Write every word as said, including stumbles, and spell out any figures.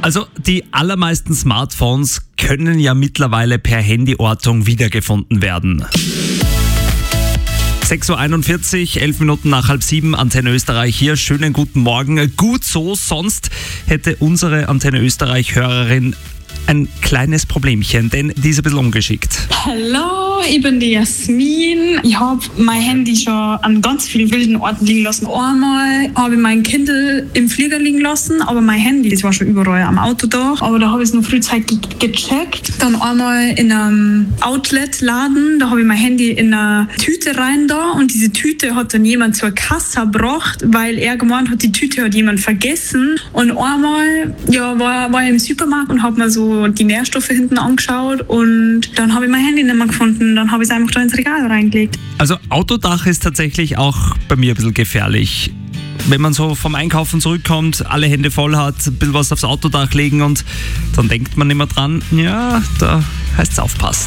Also die allermeisten Smartphones können ja mittlerweile per Handyortung wiedergefunden werden. sechs Uhr einundvierzig, elf Minuten nach halb sieben, Antenne Österreich hier. Schönen guten Morgen. Gut so, sonst hätte unsere Antenne Österreich-Hörerin ein kleines Problemchen, denn die ist ein bisschen ungeschickt. Hallo, ich bin die Jasmin. Ich habe mein Handy schon an ganz vielen wilden Orten liegen lassen. Einmal habe ich mein Kindle im Flieger liegen lassen, aber mein Handy, das war schon überall am Autodach. Aber da habe ich es noch frühzeitig gecheckt. Dann einmal in einem Outlet-Laden, da habe ich mein Handy in eine Tüte rein da und diese Tüte hat dann jemand zur Kasse gebracht, weil er gemeint hat, die Tüte hat jemand vergessen. Und einmal ja, war, war ich im Supermarkt und habe mir so die Nährstoffe hinten angeschaut und dann habe ich mein Handy nicht mehr gefunden. Dann habe ich es einfach da ins Regal reingelegt. Also Autodach ist tatsächlich auch bei mir ein bisschen gefährlich. Wenn man so vom Einkaufen zurückkommt, alle Hände voll hat, ein bisschen was aufs Autodach legen und dann denkt man immer dran, ja, da heißt es aufpassen.